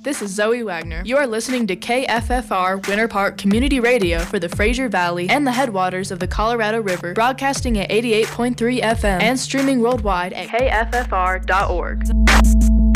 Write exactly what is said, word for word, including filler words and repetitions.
This is Zoe Wagner. You are listening to K F F R Winter Park Community Radio for the Fraser Valley and the headwaters of the Colorado River, broadcasting at eighty-eight point three F M and streaming worldwide at K F F R dot org.